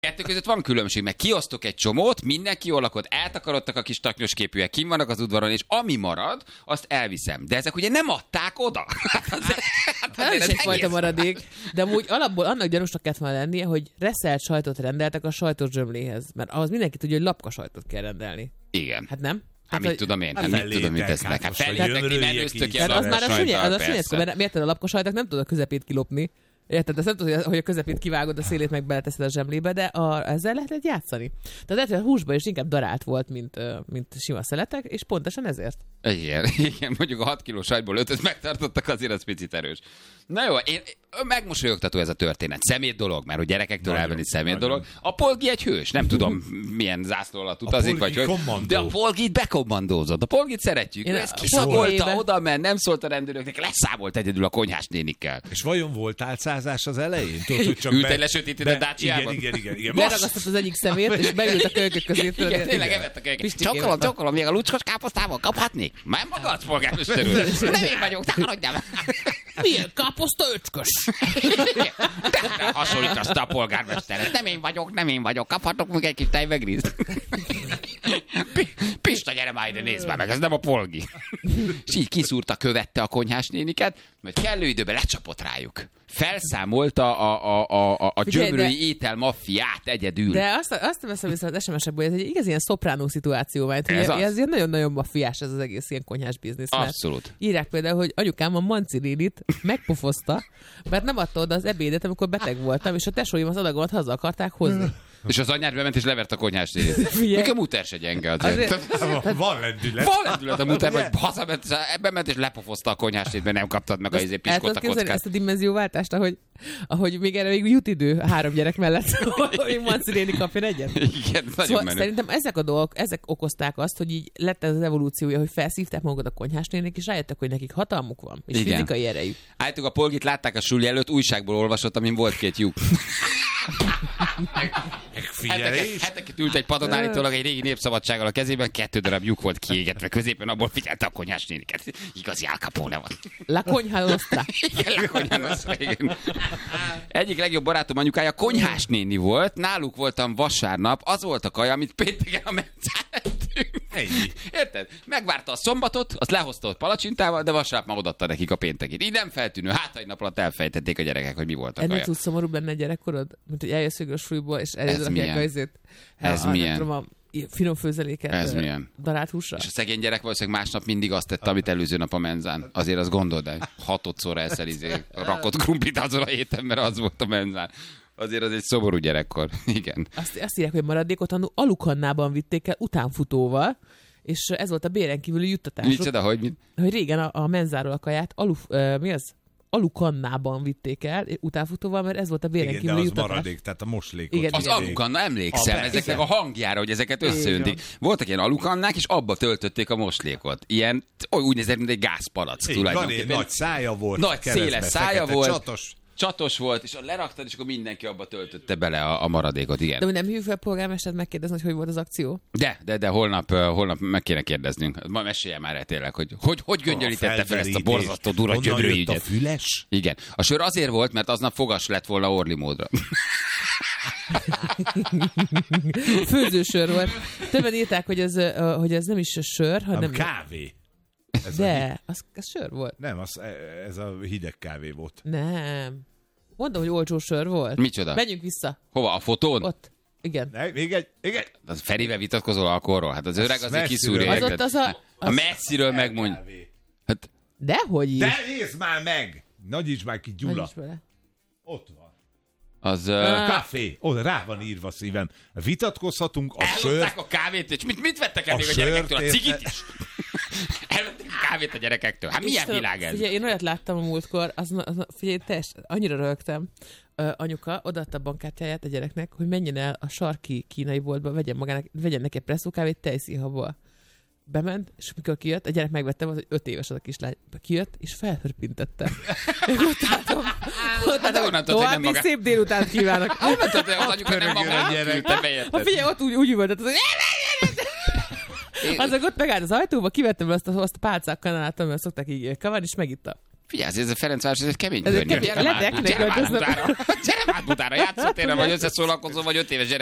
Kettő között van különbség, meg kiosztok egy csomót, mindenki jól lakott, eltakarodtak a kis taknyos képűek, kim vannak az udvaron, és ami marad, azt elviszem. De ezek ugye nem adták oda. Ez is egyfajta maradék. De amúgy alapból annak gyanúsnak kellett volna lennie, hogy reszelt sajtot rendeltek a sajtos zsömléhez. Mert ahhoz mindenki tudja, hogy lapka sajtot kell rendelni. Igen. Hát nem? Hát mit tudom én? Mit tudom, mit tesznek? Hát felépnek, én előztök ki a az már a sajttal, mert miért a lapka sajtot nem tudod a közepét kilopni. Érted? Ezt nem tudod, hogy a közepét kivágod, a szélét meg beleteszed a zsemlébe, de ezzel lehetett játszani. Tehát lehet, hogy a húsban is inkább darált volt, mint sima szeletek, és pontosan ezért. Igen, mondjuk a 6 kilós sajtból 5-öt megtartottak, azért az picit erős. Na jó, megmosolyogtató ez a történet. Szemét dolog, mert hogy gyerekektől elvenni szemét dolog. A Polgi egy hős, nem tudom milyen zászló alatt utazik, vagy hogy. De a Polgit bekommandózott. A Polgit szeretjük. Ez kiszagolta, oda ment, nem szólt a rendőröknek, leszámolt egyedül a konyhás nénikkel. És vajon volt álcázás az elején? Tudod, hogy csak ült egy lesötétített Daciában? Igen. Leragasztott az egyik szemét, és beült a kölykök közé. Igen, tényleg evett a kölyköt. Csokolom, még a lucskos káposztával kaphatnék? Már magadsz, polgármester úr. Nem én vagyok, te haladjál meg. Milyen káposzta öcskös? De hasonlítasz a polgármesteret. Nem én vagyok. Kaphatok még egy kis tejvegrízt? Pista, gyere már ide, nézd már meg, ez nem a Polgi. És így kiszúrta, követte a konyhás néniket, majd kellő időben lecsapott rájuk. Felszámolta a gyömrői ételmaffiát egyedül. De azt veszem vissza az SMS-ekből, hogy ez egy igaz ilyen szopránó szituáció, mert ez ilyen nagyon-nagyon maffiás ez az egész ilyen konyhás biznisz. Abszolút. Írják például, hogy anyukám a Manci nénit megpofozta, mert nem adta oda az ebédet, amikor beteg voltam, és a tesóim az adagomat haza akarták hozni. És az anyád bement és levert a konyhás nénit. Még a muter se gyenge azért. Van lendület. Van lendület a muter, vagy hazament, bement és lepofozta a konyhás nénit, mert nem kaptad meg a piskóta kockát. Ezt a dimenzióváltást, ahogy még erre még jut idő 3 gyerek mellett, hogy Manci néni kapjon egyet. Igen, nagyon menő. Szerintem ezek a dolgok, ezek okozták azt, hogy így lett ez az evolúciója, hogy felszívták magukat a konyhás nénik, és rájöttek, hogy nekik hatalmuk van, és fizikai erejük. Állítok, a Polgit látták a suli előtt, újságból olvasott, amin volt 2 lyuk. Heteket ült egy padon állítólag egy régi Népszabadsággal a kezében, 2 darab lyuk volt kiégetve középen, abból figyelte a konyhás néniket. Igazi Al Capone van. La Coña Nostra. Igen, La Coña Nostra, igen. Egyik legjobb barátom anyukája konyhás néni volt, náluk voltam vasárnap, az volt a kaja, amit pénteken a mencán ettünk. Érted? Megvárta a szombatot, azt lehozta ott palacsintával, de vasárnap már odaadta nekik a péntekét. Így nem feltűnő, hát egy nap alatt elfejtették a gyerekek, hogy mi volt a kaja. Ennél túl szomorúbb benne a gyerekkorod? Mint hogy eljössz a súlyból, és eljözzek a izét. Ez milyen? Tudom, a finom főzeléket. Ez milyen? Darált húsra. És a szegény gyerek valószínűleg másnap mindig azt tette, amit előző nap a menzán. Azért azt gondold el, 6-szor elszel rakott krumplit azon a héten, mert az volt a menzán. Azért az egy szomorú gyerekkor. Igen. Azt írják, hogy maradékot alukannában vitték el utánfutóval, és ez volt a béren kívüli juttatásuk. Micsoda, hogy régen a menzáról a kaját alukannában vitték el utánfutóval, mert ez volt a béren kívüli juttatás. Igen, de az maradék, tehát a moslékot. Igen, az alukanna, emlékszem, ezeknek a hangjára, hogy ezeket összeöntik. Voltak ilyen alukannák, és abba töltötték a moslékot. Ilyen, úgy nézett, mint egy gázpalack tulajdonképpen. Nagy szája volt. Nagy széles szája volt. Csatos volt, és leraktad, és akkor mindenki abba töltötte bele a maradékot, igen. De nem hívjuk fel a polgármestert megkérdezni, hogy volt az akció? De holnap meg kéne kérdeznünk. Ma mesélje már el tényleg, hogy göngyölítette fel ezt a borzasztó dura gyömrői ügyet. A füles? Igen. A sör azért volt, mert aznap fogas lett volna Orli módra. Főzősör volt. Többen írták, hogy ez nem is a sör, hanem... kávé. Az sör volt. Nem, ez a hideg kávé volt. Nem. Mondom, hogy olcsó sör volt. Micsoda? Menjünk vissza. Hova? A fotón? Ott. Igen. Még egy. Az Ferivel vitatkozol alkoholról? Hát az öreg azért kiszúrja. A messziről megmondj. Hát... Dehogy is. De nézd már meg! Nagyíts már ki, Gyula. Ott van. Az... Kávé. Oda rá van írva szívem. Vitatkozhatunk a sört. Ellopták a kávét, és mit vettek el még a gyerekektől? A cigit is? Elvették a kávét a gyerekektől. Hát milyen világ ez? Figyelj, én olyat láttam a múltkor, figyelj, annyira röhögtem. Anyuka odaadta a bankkártyáját a gyereknek, hogy menjen el a sarki kínai boltba, vegyen neki egy presszókávét tejszínhabból. Bement, és mikor kijött, a gyerek megvette, volt, hogy 5 éves az a kislány. Kijött, és felhörpintette. Ott további szép délutánt kívánok. Az anyuka nem magát küldte beérted. Figyelj, ott úgy üvöltött, azok ott megállt az ajtóba, kivettem azt a pálcák kanálát, amivel szokták így kavarni, és megitta. Figyelj, ez a Ferencváros, ez egy kemény Ez egy környék. kemény- ledeknek öltöznek. Gyere már Budára, játszótérre, vagy összeszólalkozó, vagy 5 éves